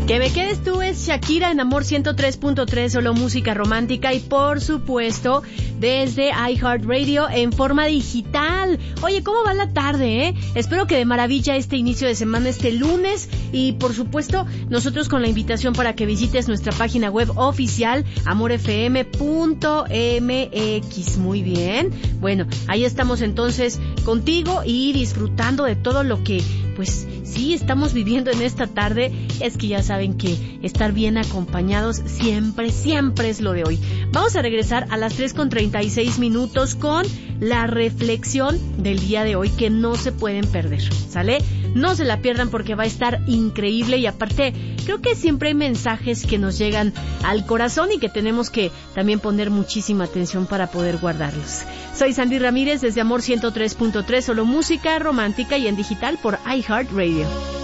Que me quedes tú es Shakira en Amor 103.3, solo música romántica y por supuesto desde iHeartRadio en forma digital. Oye, ¿cómo va la tarde, Espero que de maravilla este inicio de semana, este lunes, y por supuesto nosotros con la invitación para que visites nuestra página web oficial amorfm.mx. Muy bien, bueno, ahí estamos entonces contigo y disfrutando de todo lo que pues sí estamos viviendo en esta tarde. Es que ya saben que estar bien acompañados siempre es lo de hoy. Vamos a regresar a las 3:36 con la reflexión del día de hoy que no se pueden perder, ¿sale? No se la pierdan porque va a estar increíble y aparte creo que siempre hay mensajes que nos llegan al corazón y que tenemos que también poner muchísima atención para poder guardarlos. Soy Sandy Ramírez desde Amor 103.3, solo música romántica y en digital por iHeartRadio.